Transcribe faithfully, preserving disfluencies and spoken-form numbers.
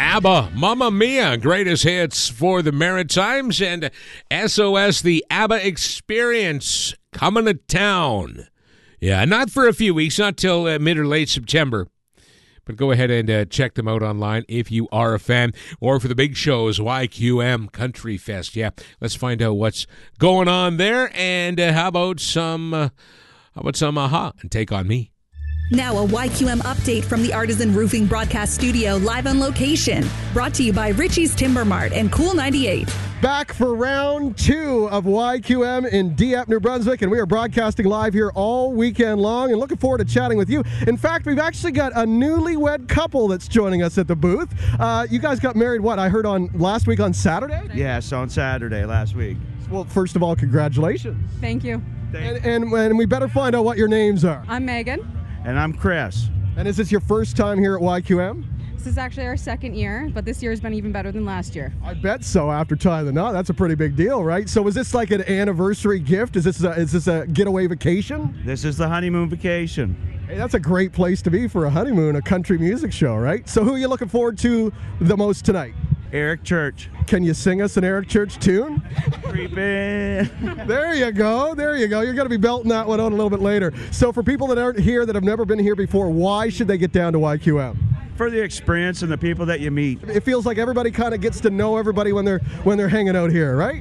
ABBA, Mamma Mia, greatest hits for the Maritimes, and S O S, the ABBA Experience, coming to town. Yeah, not for a few weeks, not till uh, mid or late September. But go ahead and uh, check them out online if you are a fan. Or for the big shows, Y Q M Country Fest. Yeah, let's find out what's going on there. And uh, how about some, uh, how about some Aha and Take On Me? Now a Y Q M update from the Artisan Roofing Broadcast Studio, live on location. Brought to you by Richie's Timber Mart and Cool ninety-eight. Back for round two of Y Q M in Dieppe, New Brunswick, and we are broadcasting live here all weekend long and looking forward to chatting with you. In fact, we've actually got a newlywed couple that's joining us at the booth. Uh, you guys got married, what, I heard on last week on Saturday? Yes, on Saturday last week. Well, first of all, congratulations. Thank you. And, and, and we better find out what your names are. I'm Megan. And I'm Chris. And is this your first time here at Y Q M? This is actually our second year, but this year has been even better than last year. I bet so after tying the knot. That's a pretty big deal, right? So is this like an anniversary gift? Is this a, is this a getaway vacation? This is the honeymoon vacation. Hey, that's a great place to be for a honeymoon, a country music show, right? So who are you looking forward to the most tonight? Eric Church. Can you sing us an Eric Church tune? Creeping. There you go. There you go. You're going to be belting that one out a little bit later. So for people that aren't here, that have never been here before, why should they get down to Y Q M? For the experience and the people that you meet. It feels like everybody kind of gets to know everybody when they're when they're hanging out here, right?